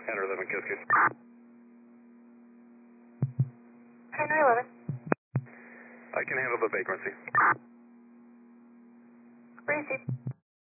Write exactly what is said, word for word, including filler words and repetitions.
Henry eleven, Cascade. Henry eleven. I can handle the vagrancy. Receive.